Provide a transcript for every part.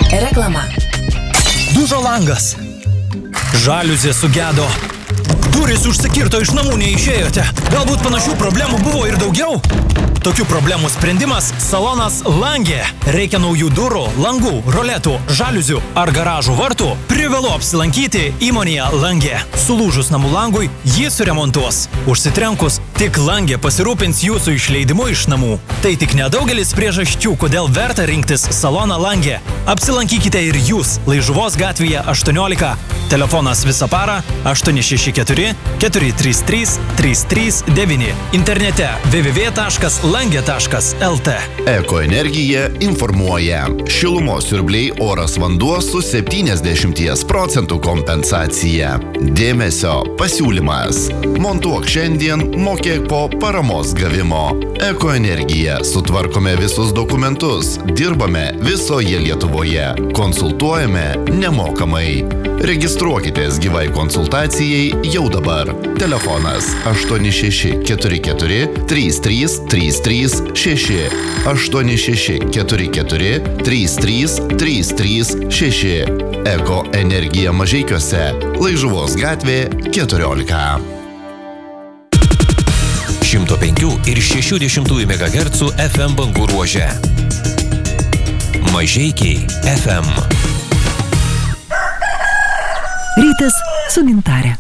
Reklama. Dužo langas. Žaliuzė sugedo. Durys užsikirto, iš namų neišėjote. Galbūt panašių problemų buvo ir daugiau? Tokių problemų sprendimas – salonas Langė. Reikia naujų durų, langų, roletų, žaliuzių ar garažų vartų? Privalu apsilankyti įmonėje Langė. Sulūžus namų langui, jį suremontuos. Užsitrenkus, tik Langė pasirūpins jūsų išleidimu iš namų. Tai tik nedaugelis priežasčių, kodėl verta rinktis saloną Langė. Apsilankykite ir jūs Laižuvos gatvėje 18. Telefonas visą parą 864 433 339. Internete www.langė.lt. Ekoenergija informuoja. Šilumos siurbliai oras vanduo su 70% kompensacija. Dėmesio pasiūlymas. Montuok šiandien, mokėk po paramos gavimo. Ekoenergija. Sutvarkome visus dokumentus. Dirbame visoje Lietuvoje. Konsultuojame nemokamai. Registruokitės gyvai konsultacijai jau dabar. Telefonas 8644 33336 8644 33336. Eko energija Mažeikiuose. Laižuvos gatvė 14. 105 ir 60 MHz FM bangų ruože. Mažeikiai FM. Rytas su Gintarė.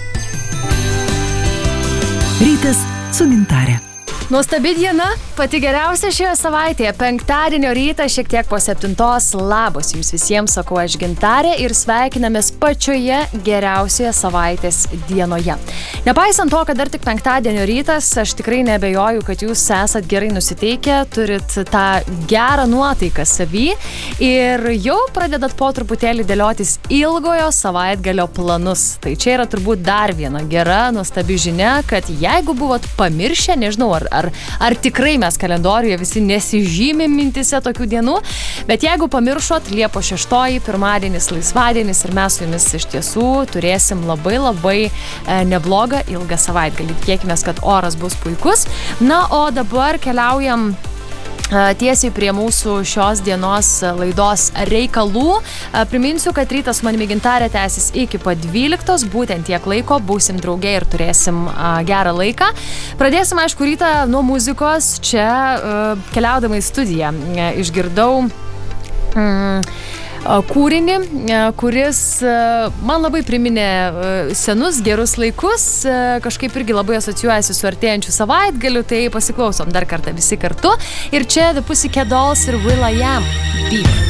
Rytas su Gintarė. Nuostabi diena, pati geriausia šioje savaitėje, penktadienio rytą, šiek tiek po 7. Labas jums visiems, sakau aš Gintarė ir sveikinamės pačioje geriausioje savaitės dienoje. Nepaisant to, kad dar tik penktadienio rytas, aš tikrai neabejoju, kad jūs esat gerai nusiteikę, turit tą gerą nuotaiką savy ir jau pradedat po truputėlį dėliotis ilgojo savaitgalio planus. Tai čia yra turbūt dar viena gera, nuostabi žinia, kad jeigu buvot pamiršę, nežinau, ar tikrai mes kalendoriuje visi nesižymim mintise tokių dienų, bet jeigu pamiršot, Liepos 6, pirmadienis, laisvadienis ir mes su jumis iš tiesų turėsim labai neblogą ilgą savaitgalį. Tikėkime, kad oras bus puikus. Na, o dabar keliaujam tiesiai prie mūsų šios dienos laidos reikalų. Priminsiu, kad rytas su manimi Gintarė tęsis iki pat 12, būtent tiek laiko, būsim drauge ir turėsim gerą laiką. Pradėsim, aišku, rytą nuo muzikos. Čia keliaudama į studiją išgirdau kūrinį, kuris man labai priminė senus gerus laikus, kažkaip irgi labai asocijuojasi su artėjančiu savaitgaliu, tai pasiklausom dar kartą visi kartu. Ir čia The Pussycat Dolls ir Will I Am Deep.